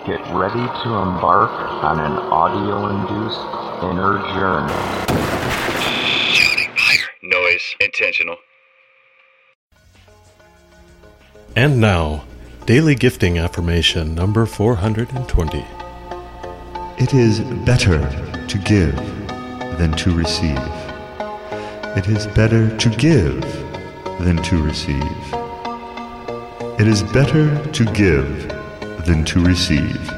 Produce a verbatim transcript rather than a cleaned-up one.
Get ready to embark on an audio-induced inner journey. Shouting fire. Noise. Intentional. And now, Daily Gifting Affirmation number four hundred twenty. It is better to give than to receive. It is better to give than to receive. It is better to give than to receive.